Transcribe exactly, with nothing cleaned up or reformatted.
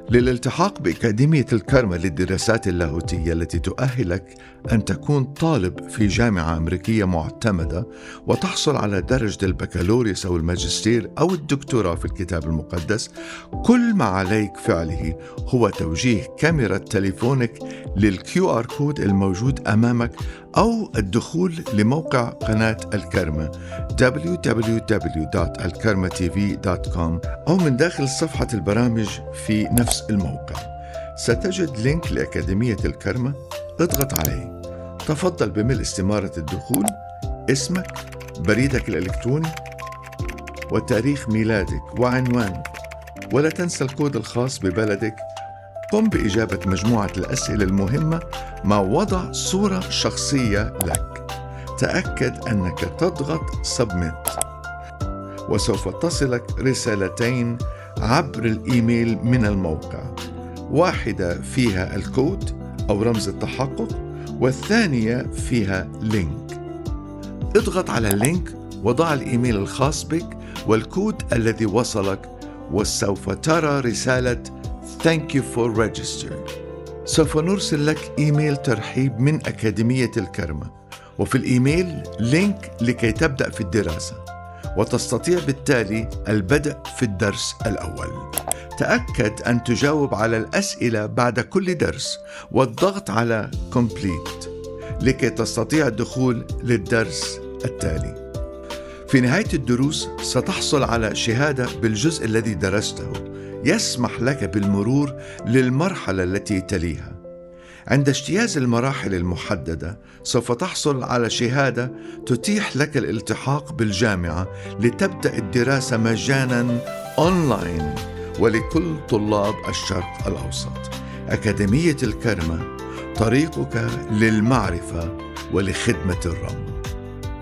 للالتحاق بأكاديمية الكرمة للدراسات اللاهوتية التي تؤهلك أن تكون طالب في جامعة أمريكية معتمدة وتحصل على درجة البكالوريوس أو الماجستير أو الدكتوراه في الكتاب المقدس، كل ما عليك فعله هو توجيه كاميرا تليفونك للكيو آر كود الموجود أمامك أو الدخول لموقع قناة الكرمة دبليو دبليو دبليو دوت الكرمة تي في دوت كوم أو من داخل صفحة البرامج في نفس الموقع. ستجد لينك لأكاديمية الكرمة، اضغط عليه. تفضل بملء استمارة الدخول، اسمك، بريدك الإلكتروني وتاريخ ميلادك وعنوانك، ولا تنسى الكود الخاص ببلدك. قم بإجابة مجموعة الأسئلة المهمة مع وضع صورة شخصية لك. تأكد أنك تضغط Submit، وسوف تصلك رسالتين عبر الإيميل من الموقع، واحدة فيها الكود أو رمز التحقق، والثانية فيها لينك. اضغط على اللينك وضع الإيميل الخاص بك والكود الذي وصلك، وسوف ترى رسالة Thank you for registered. سوف نرسل لك إيميل ترحيب من أكاديمية الكرمة، وفي الإيميل لينك لكي تبدأ في الدراسة، وتستطيع بالتالي البدء في الدرس الأول. تأكد أن تجاوب على الأسئلة بعد كل درس والضغط على Complete لكي تستطيع الدخول للدرس التالي. في نهاية الدروس ستحصل على شهادة بالجزء الذي درسته يسمح لك بالمرور للمرحلة التي تليها. عند اجتياز المراحل المحددة سوف تحصل على شهادة تتيح لك الالتحاق بالجامعة لتبدأ الدراسة مجاناً أونلاين ولكل طلاب الشرق الأوسط. أكاديمية الكرمة، طريقك للمعرفة ولخدمة الرب.